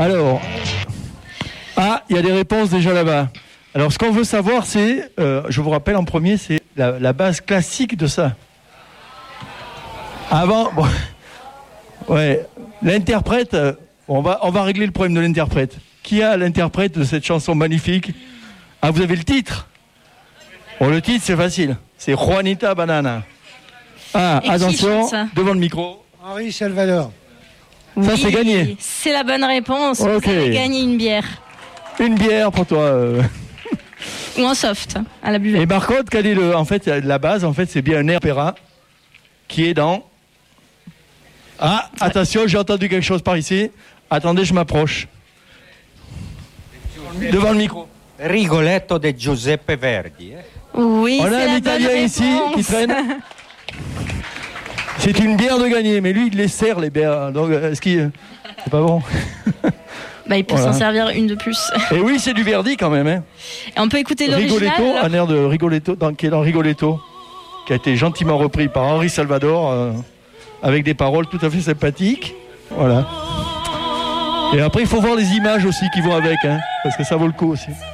Alors, il y a des réponses déjà là-bas. Alors, ce qu'on veut savoir, c'est, je vous rappelle en premier, c'est la base classique de ça. Avant, bon, ouais, l'interprète, on va régler le problème de l'interprète. Qui a l'interprète de cette chanson magnifique? Ah, vous avez le titre? Bon, le titre, c'est facile. C'est Juanita Banana. Ah, attention, devant le micro. Henri Salvador. Oui, ça, c'est gagné. C'est la bonne réponse. Okay. Vous avez gagné une bière. Une bière pour toi. Ou un soft, à la buvette. Et par contre, quelle est la base, en fait, c'est bien un air opéra qui est dans... Ah, attention, j'ai entendu quelque chose par ici. Attendez, je m'approche. Devant le micro. Rigoletto de Giuseppe Verdi. Oui, on a un Italien ici qui traîne. C'est une bière de gagner, mais lui, il les sert, les bières. Donc, est-ce qu'il... C'est pas bon. Il peut s'en servir une de plus. Et oui, c'est du Verdi quand même. Hein. Et on peut écouter l'original. Rigoletto, un air de Rigoletto, qui est dans Rigoletto, qui a été gentiment repris par Henri Salvador, avec des paroles tout à fait sympathiques. Voilà. Et après, il faut voir les images aussi qui vont avec, hein, parce que ça vaut le coup aussi.